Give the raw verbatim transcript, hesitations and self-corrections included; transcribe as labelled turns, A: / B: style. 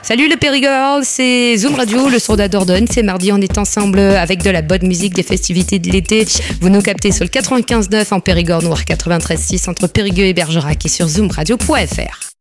A: Salut le Périgord, c'est Zoom Radio, le sourd à Dordogne. C'est mardi, on est ensemble avec de la bonne musique, des festivités de l'été. Vous nous captez sur le quatre-vingt-quinze neuf en Périgord, Noir quatre-vingt-treize six entre Périgueux et Bergerac et sur zoom radio point f r.